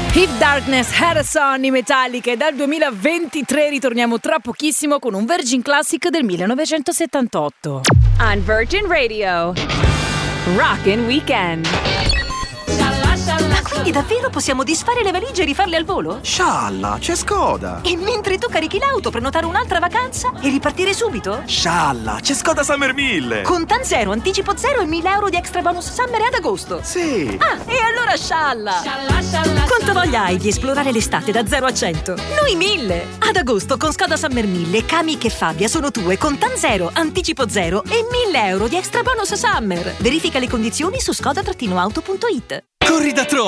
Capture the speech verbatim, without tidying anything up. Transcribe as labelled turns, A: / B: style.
A: If Darkness Had a Son, i Metallica, e dal duemilaventitré ritorniamo tra pochissimo con un Virgin Classic del millenovecentosettantotto.
B: On Virgin Radio, Rockin' Weekend.
C: Quindi davvero possiamo disfare le valigie e rifarle al volo?
D: Scialla, c'è Skoda!
C: E mentre tu carichi l'auto, prenotare un'altra vacanza e ripartire subito?
D: Scialla, c'è Skoda Summer mille!
C: Contan zero, anticipo zero e mille euro di extra bonus summer ad agosto.
D: Sì!
C: Ah, e allora scialla! Quanta voglia hai di esplorare l'estate da zero a cento? Noi mille! Ad agosto con Skoda Summer mille, Kamiq e Fabia sono tue, Contan zero, anticipo zero e mille euro di extra bonus summer. Verifica le condizioni su skoda auto punto it.
E: Corri da Tro